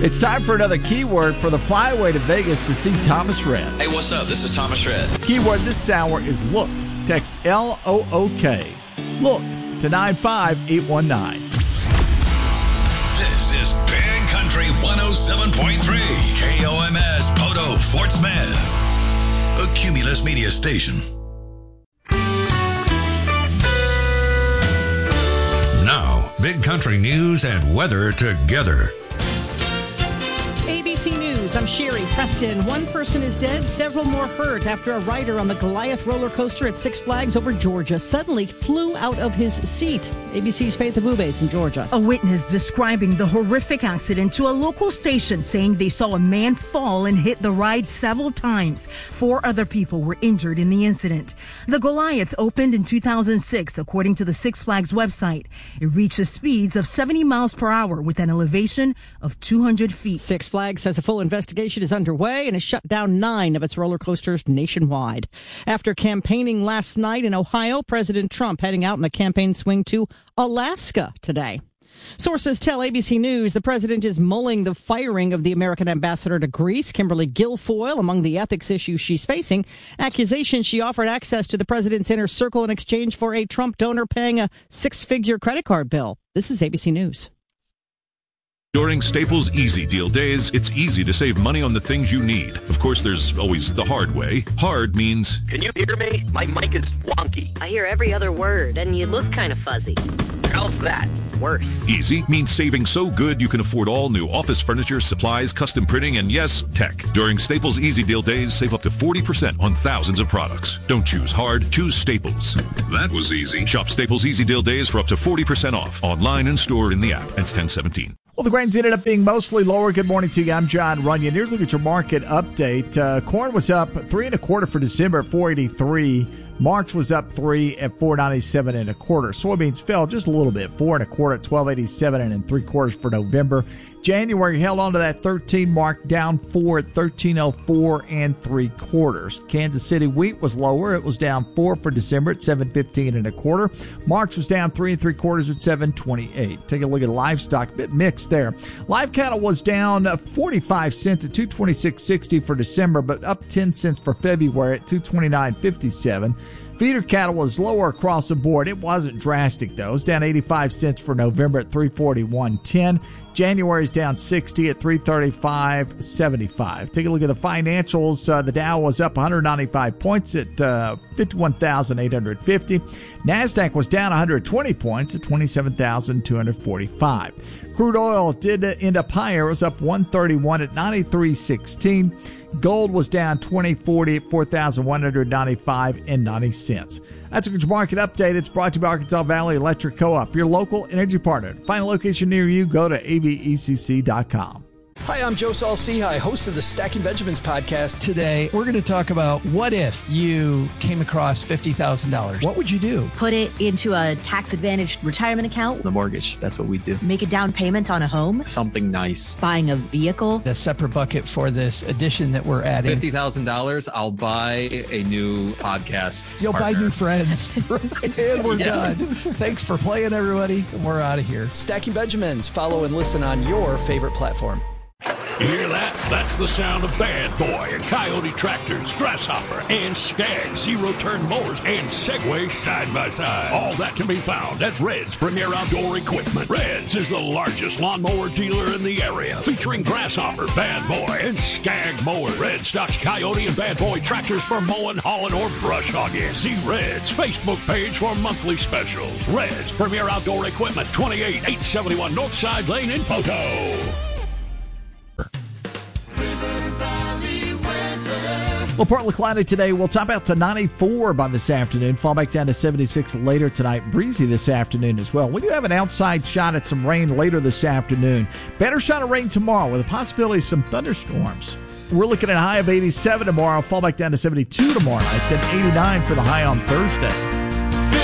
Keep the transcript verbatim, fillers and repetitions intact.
It's time for another keyword for the flyaway to Vegas to see Thomas Rhett. Hey, what's up? This is Thomas Rhett. Keyword this hour is look. Text L O O K. Look to nine five eight one nine. This is Big Country one oh seven point three K O M S Poto Fort Smith, a Cumulus Media station. Now, Big Country news and weather together. A B C News, I'm Sherry Preston. One person is dead, several more hurt after a rider on the Goliath roller coaster at Six Flags over Georgia suddenly flew out of his seat. A B C's Faith Abubes in Georgia. A witness describing the horrific accident to a local station, saying they saw a man fall and hit the ride several times. Four other people were injured in the incident. The Goliath opened in two thousand six, according to the Six Flags website. It reaches speeds of seventy miles per hour with an elevation of two hundred feet. Six Flags says a full investigation is underway and has shut down nine of its roller coasters nationwide. After campaigning last night in Ohio, President Trump heading out in a campaign swing to Alaska today. Sources tell A B C News the president is mulling the firing of the American ambassador to Greece, Kimberly Guilfoyle, among the ethics issues she's facing. Accusations she offered access to the president's inner circle in exchange for a Trump donor paying a six-figure credit card bill. This is A B C News. During Staples Easy Deal days, it's easy to save money on the things you need. Of course, there's always the hard way. Hard means... Can you hear me? My mic is wonky. I hear every other word, and you look kind of fuzzy. How's that? Worse. Easy means saving so good you can afford all new office furniture, supplies, custom printing, and yes, tech. During Staples Easy Deal days, save up to forty percent on thousands of products. Don't choose hard, choose Staples. That was easy. Shop Staples Easy Deal days for up to forty percent off. Online and store in the app. It's ten seventeen. Well, the grains ended up being mostly lower. Good morning to you. I'm John Runyon. Here's a look at your market update. Uh, corn was up three and a quarter for December at four eighty-three. March was up three at four ninety-seven and a quarter. Soybeans fell just a little bit, four and a quarter at twelve eighty-seven and three quarters for November. January held on to that thirteen mark, down four at thirteen oh four and three quarters. Kansas City wheat was lower. It was down four for December at seven fifteen and a quarter. March was down three and three quarters at seven twenty-eight. Take a look at livestock, a bit mixed there. Live cattle was down forty-five cents at two twenty-six sixty for December, but up ten cents for February at two twenty-nine fifty-seven. Feeder cattle was lower across the board. It wasn't drastic, though. It was down eighty-five cents for November at three forty-one ten. January's down sixty at three thirty-five seventy-five. Take a look at the financials. Uh, the Dow was up one hundred ninety-five points at uh, fifty-one thousand eight hundred fifty. NASDAQ was down one hundred twenty points at twenty-seven thousand two hundred forty-five. Crude oil did end up higher. It was up one thirty-one at ninety-three sixteen. Gold was down twenty forty at four thousand one hundred ninety-five and ninety cents. That's a good market update. It's brought to you by Arkansas Valley Electric Co-op, your local energy partner. To find a location near you, go to A V E C C dot com. Hi, I'm Joe Saul-Sehy, host of the Stacking Benjamins podcast. Today, we're going to talk about what if you came across fifty thousand dollars. What would you do? Put it into a tax-advantaged retirement account. The mortgage, that's what we do. Make a down payment on a home. Something nice. Buying a vehicle. The separate bucket for this addition that we're adding. fifty thousand dollars, I'll buy a new podcast You'll partner. buy new friends. And we're Yeah. done. Thanks for playing, everybody. We're out of here. Stacking Benjamins. Follow and listen on your favorite platform. You hear that? That's the sound of Bad Boy and Coyote tractors, Grasshopper, and Skag zero-turn mowers, and Segway side-by-side. All that can be found at Red's Premier Outdoor Equipment. Red's is the largest lawnmower dealer in the area, featuring Grasshopper, Bad Boy, and Skag mowers. Red stocks Coyote and Bad Boy tractors for mowing, hauling, or brush hogging. See Red's Facebook page for monthly specials. Red's Premier Outdoor Equipment, twenty-eight eight seventy-one Northside Lane in Poto. Well, partly cloudy today. We'll top out to ninety-four by this afternoon. Fall back down to seventy-six later tonight. Breezy this afternoon as well. We do have an outside shot at some rain later this afternoon. Better shot of rain tomorrow with a possibility of some thunderstorms. We're looking at a high of eighty-seven tomorrow. Fall back down to seventy-two tomorrow night. Then eighty-nine for the high on Thursday.